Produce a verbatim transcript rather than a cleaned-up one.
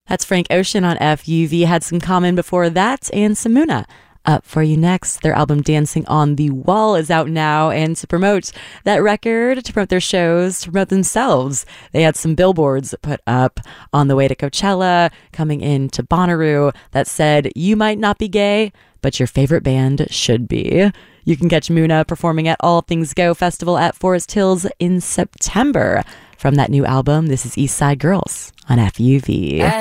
That's Frank Ocean on F U V. Had some Common before that, and Samuna. Up for you next. Their album Dancing on the Wall is out now, and to promote that record, to promote their shows, to promote themselves, they had some billboards put up on the way to Coachella, coming into Bonnaroo, that said, "You might not be gay, but your favorite band should be." You can catch Muna performing at All Things Go Festival at Forest Hills in September. From that new album, this is East Side Girls on F U V.